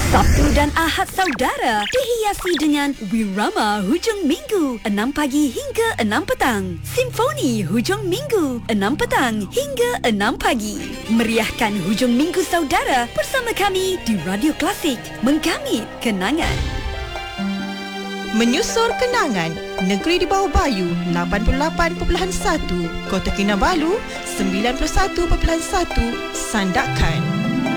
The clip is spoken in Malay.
Sabtu dan Ahad Saudara dihiasi dengan Wirama Hujung Minggu 6 pagi hingga 6 petang. Simfoni Hujung Minggu 6 petang hingga 6 pagi. Meriahkan Hujung Minggu Saudara bersama kami di Radio Klasik. Menggamit kenangan. Menyusur kenangan, Negeri di Bawah Bayu 88.1, Kota Kinabalu 91.1, Sandakan.